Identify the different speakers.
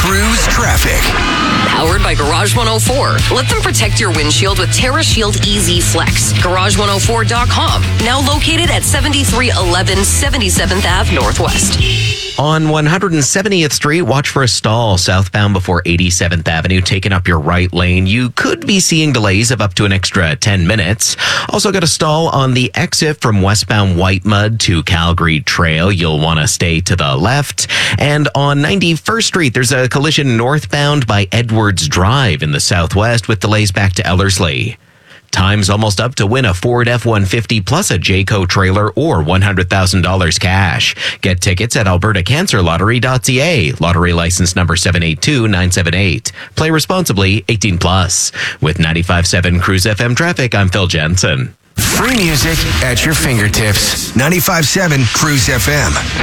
Speaker 1: Cruise traffic.
Speaker 2: Powered by Garage 104. Let them protect your windshield with TerraShield Easy Flex. Garage104.com. Now located at 7311 77th Ave Northwest.
Speaker 3: On 170th Street, watch for a stall southbound before 87th Avenue, taking up your right lane. You could be seeing delays of up to an extra 10 minutes. Also got a stall on the exit from westbound White Mud to Calgary Trail. You'll want to stay to the left. And on 91st Street, there's a collision northbound by Edwards Drive in the southwest with delays back to Ellerslie. Time's almost up to win a Ford F-150 plus a Jayco trailer or $100,000 cash. Get tickets at albertacancerlottery.ca. Lottery license number 782978. Play responsibly, 18 plus. With 95.7 Cruise FM traffic, I'm Phil Jensen.
Speaker 1: Free music at your fingertips. 95.7 Cruise FM.